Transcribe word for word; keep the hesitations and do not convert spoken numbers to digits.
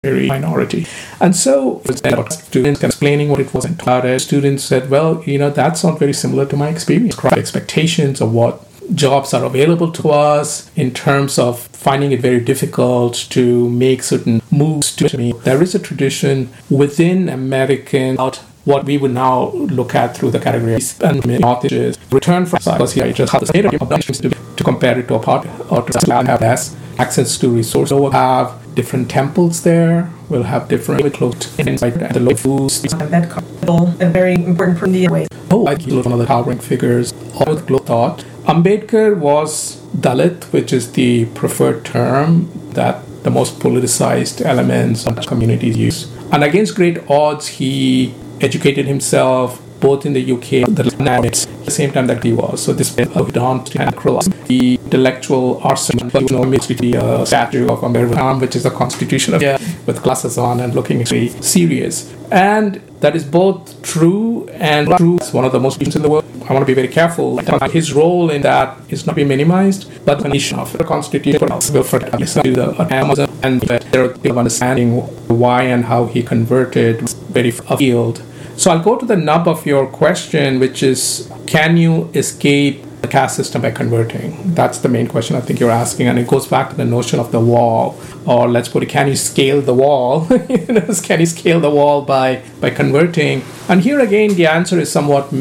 very minority. And so students explaining what it was and taught it. Students said, well, you know, that's not very similar to my experience. Expectations of what jobs are available to us in terms of finding it very difficult to make certain moves to me. There is a tradition within American what we would now look at through the categories and is return from cycles here just have the to compare it to a part or to have less access to resources. So we'll have different temples there. We'll have different clothes inside the low foods. That a very important from the way. Oh, I love one of the towering figures all with glow thought. Ambedkar was Dalit, which is the preferred term that the most politicized elements of the communities use. And against great odds, he educated himself both in the U K and the United at the same time that he was. So this was down to the intellectual arsenal, you know, the uh, statue of Ambedkar, which is the constitution of, yeah, with glasses on and looking very serious. And that is both true and true. It's one of the most in the world. I want to be very careful. His role in that is not be minimized, but the nation of the constitution will for the Amazon and their of understanding why and how he converted very afield. So I'll go to the nub of your question, which is, can you escape the caste system by converting? That's the main question I think you're asking, and it goes back to the notion of the wall, or let's put it, can you scale the wall? Can you scale the wall by by converting? And here again, the answer is somewhat